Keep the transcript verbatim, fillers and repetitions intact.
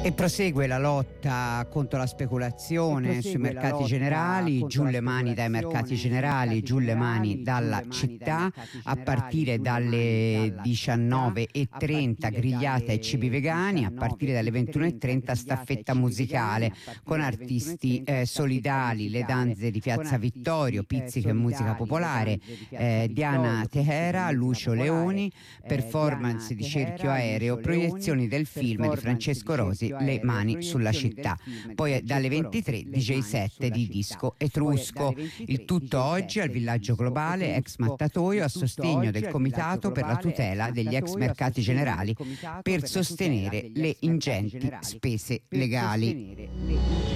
E prosegue la lotta contro la speculazione sui mercati generali, giù le mani dai mercati generali, giù le mani dalla città, a partire dalle diciannove e trenta grigliata e cibi vegani, a partire dalle ventuno e trenta staffetta musicale con artisti eh, solidali, le danze di Piazza Vittorio, pizzica e musica popolare, eh, Diana Tehera, Lucio Leoni, performance di cerchio aereo, proiezioni del film di Francesco Rosi, Le mani sulla città. Poi dalle ventitré D J set di disco etrusco. Il tutto oggi al Villaggio Globale ex Mattatoio a sostegno del Comitato per la tutela degli ex mercati generali per sostenere le ingenti spese legali.